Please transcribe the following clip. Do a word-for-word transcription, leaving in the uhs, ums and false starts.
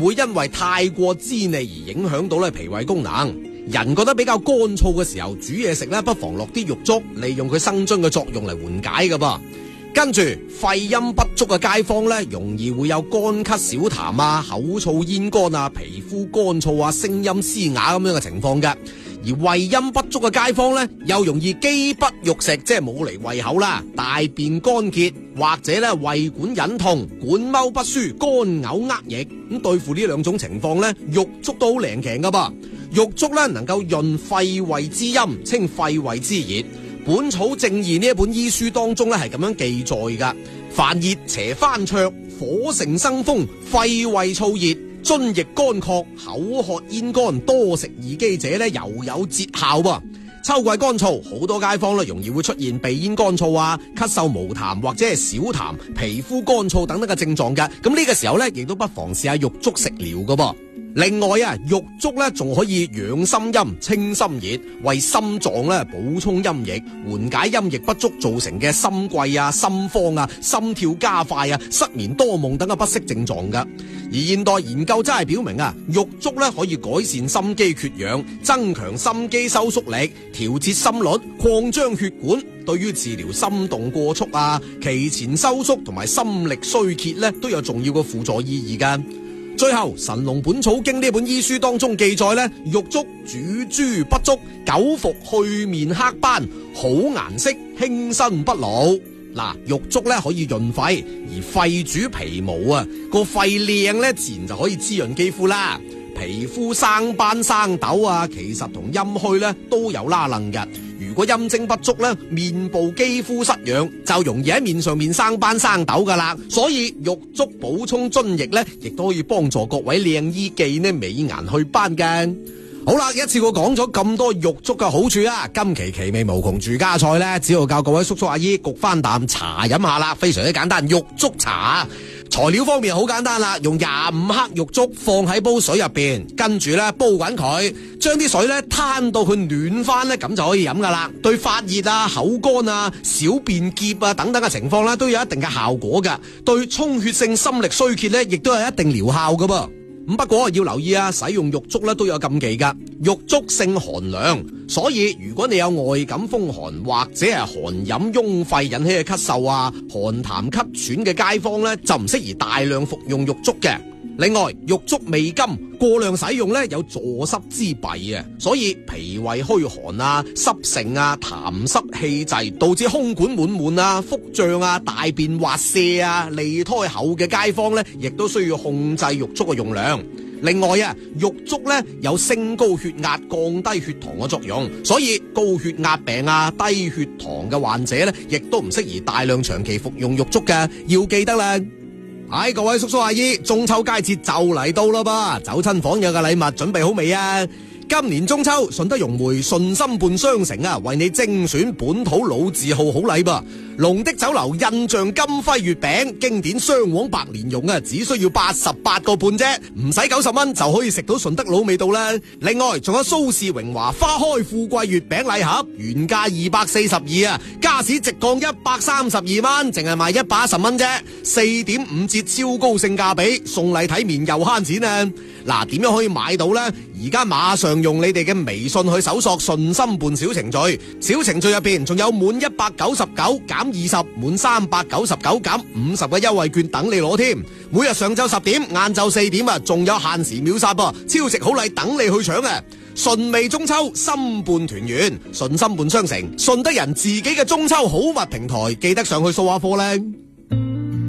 唔會因為太過滋膩而影響到咧脾胃功能。人覺得比較乾燥嘅時候，煮嘢食咧，不妨落啲玉竹，利用佢生津嘅作用嚟緩解㗎噃。跟住肺陰不足嘅街坊咧，容易會有乾咳少痰啊、口燥咽乾啊、皮膚乾燥啊、聲音嘶啞咁樣嘅情況嘅。而胃陰不足嘅街坊咧，又容易飢不欲食，即係冇嚟胃口啦，大便乾結，或者咧胃管隱痛、管踎不舒、乾嘔呃液。咁對付呢兩種情況咧，玉竹都好靈強噶噃。玉竹咧能夠潤肺胃之陰，清肺胃之熱。本草正義呢一本醫書當中咧係咁樣記載噶：煩熱邪翻灼，火盛生風，肺胃燥熱，津液乾涸，口渴咽乾，多食易飢者咧，尤有節效噃。秋季乾燥，好多街坊咧容易會出現鼻咽乾燥啊、咳嗽無痰或者係少痰、皮膚乾燥等等嘅症狀嘅。咁呢個時候咧，亦都不妨試下玉竹食療噶噃。另外啊，玉竹咧仲可以養心陰、清心熱，為心臟咧補充陰液，緩解陰液不足造成嘅心悸啊、心慌啊、心跳加快啊、失眠多夢等嘅不適症狀噶。而現代研究真係表明啊，玉竹咧可以改善心肌缺氧，增強心肌收縮力，調節心率，擴張血管，對於治療心動過速啊、期前收縮同埋心力衰竭咧，都有重要嘅輔助意義噶。最後，《神農本草經》呢本醫書當中記載咧，玉竹主諸不足，久服去面黑斑，好顏色，輕身不老。嗱，玉竹咧可以潤肺，而肺主皮毛啊，個肺靚咧，自然就可以滋潤肌膚啦。皮膚生斑生痘啊，其實同陰虛咧都有拉楞嘅。如果陰精不足咧，面部肌膚失養，就容易喺面上面生斑生痘噶啦。所以玉竹補充津液咧，亦都可以幫助各位靚醫記呢美顏祛斑嘅。好啦，一次過講咗咁多玉竹嘅好處啊，今期奇味無窮住家菜咧，只要教各位叔叔阿姨焗翻啖茶飲下啦，非常之簡單。玉竹茶材料方面好簡單啦，用廿五克玉竹放喺煲水入邊，跟住咧煲滾佢，將啲水咧攤到佢暖翻咧，咁就可以飲噶啦。對發熱啊、口乾啊、小便澀啊等等嘅情況咧，都有一定嘅效果噶。對充血性心力衰竭咧，亦都有一定療效噶噃。咁不過要留意啊，使用玉竹咧都有禁忌噶。玉竹性寒涼，所以如果你有外感風寒或者係寒飲壅肺引起嘅咳嗽啊、寒痰咳喘嘅街坊咧，就唔適宜大量服用玉竹嘅。另外，玉竹味甘，過量使用咧有助濕之弊啊，所以脾胃虛寒啊、濕盛啊、痰濕氣滯，導致胸管滿滿啊、腹脹啊、大便滑瀉啊、脷苔厚嘅街坊咧，亦都需要控制玉竹嘅用量。另外啊，玉竹咧有升高血壓、降低血糖嘅作用，所以高血壓病啊、低血糖嘅患者咧，亦都唔適宜大量長期服用玉竹嘅，要記得啦。唉，各位叔叔阿姨，中秋佳節就嚟到啦噃，走親訪友嘅禮物準備好未啊？今年中秋，順德融匯順心伴商城啊，為你精選本土老字號好禮噃。龍的酒樓印象金輝月餅，經典雙黃白蓮蓉啊，只需要八十八個半啫，唔使九十蚊就可以食到順德佬味道啦。另外，仲有蘇氏榮華花開富貴月餅禮盒，原價二百四十二啊，加市直降一百三十二蚊，淨係賣一百一十蚊啫，四點五折超高性價比，送禮體面又慳錢啊！嗱，點樣可以買到呢？而家馬上用你哋嘅微信去搜索順心伴小程序，小程序入邊仲有滿一百九十九減二十，滿三百九十九減五十嘅優惠券等你攞添。每日上晝十點、晏晝四點啊，仲有限時秒殺噃，超值好禮等你去搶啊！順味中秋，心伴團圓，順心伴商城，順德人自己嘅中秋好物平台，記得上去掃下貨咧。